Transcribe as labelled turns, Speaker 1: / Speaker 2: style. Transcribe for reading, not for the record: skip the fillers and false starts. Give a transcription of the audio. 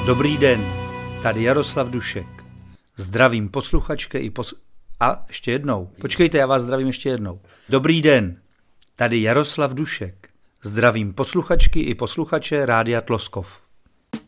Speaker 1: Dobrý den, tady Jaroslav Dušek. Zdravím posluchačky A ještě jednou. Počkejte, já vás zdravím ještě jednou. Dobrý den, tady Jaroslav Dušek. Zdravím posluchačky i posluchače Rádia Tloskov.